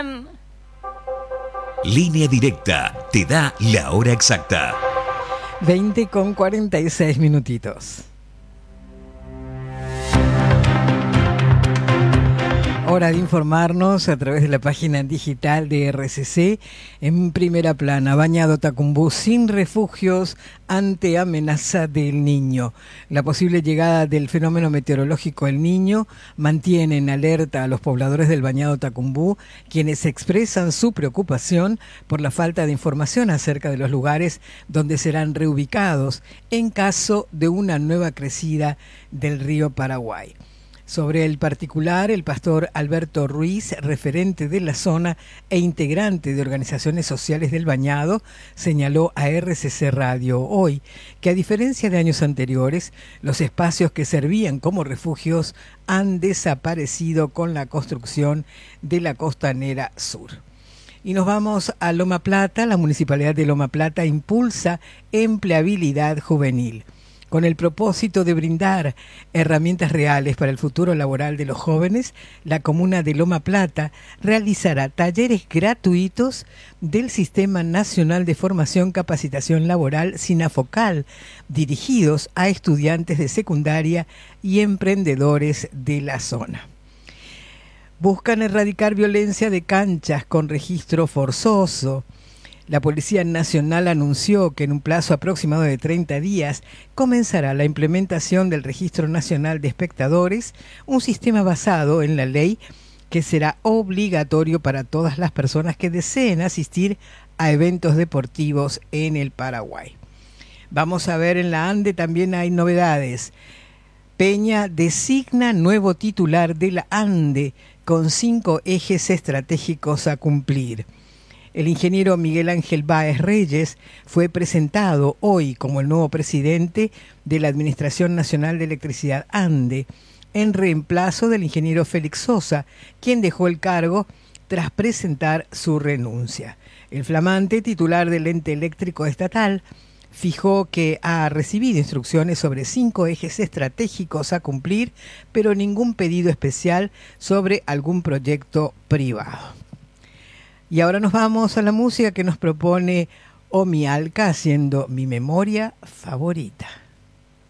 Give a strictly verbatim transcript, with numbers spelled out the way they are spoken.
Línea Directa te da la hora exacta. veinte con cuarenta y seis minutitos. Hora de informarnos a través de la página digital de R C C. En primera plana, Bañado Tacumbú sin refugios ante amenaza del Niño. La posible llegada del fenómeno meteorológico El Niño mantiene en alerta a los pobladores del Bañado Tacumbú, quienes expresan su preocupación por la falta de información acerca de los lugares donde serán reubicados en caso de una nueva crecida del río Paraguay. Sobre el particular, el pastor Alberto Ruiz, referente de la zona e integrante de organizaciones sociales del Bañado, señaló a R C C Radio hoy que, a diferencia de años anteriores, los espacios que servían como refugios han desaparecido con la construcción de la Costanera Sur. Y nos vamos a Loma Plata. La Municipalidad de Loma Plata impulsa empleabilidad juvenil. Con el propósito de brindar herramientas reales para el futuro laboral de los jóvenes, la comuna de Loma Plata realizará talleres gratuitos del Sistema Nacional de Formación Capacitación Laboral SINAFOCAL, dirigidos a estudiantes de secundaria y emprendedores de la zona. Buscan erradicar violencia de canchas con registro forzoso. La Policía Nacional anunció que en un plazo aproximado de treinta días comenzará la implementación del Registro Nacional de Espectadores, un sistema basado en la ley que será obligatorio para todas las personas que deseen asistir a eventos deportivos en el Paraguay. Vamos a ver, en la ANDE también hay novedades. Peña designa nuevo titular de la ANDE con cinco ejes estratégicos a cumplir. El ingeniero Miguel Ángel Báez Reyes fue presentado hoy como el nuevo presidente de la Administración Nacional de Electricidad ANDE, en reemplazo del ingeniero Félix Sosa, quien dejó el cargo tras presentar su renuncia. El flamante titular del ente eléctrico estatal fijó que ha recibido instrucciones sobre cinco ejes estratégicos a cumplir, pero ningún pedido especial sobre algún proyecto privado. Y ahora nos vamos a la música que nos propone Omi Alca haciendo Mi Memoria Favorita.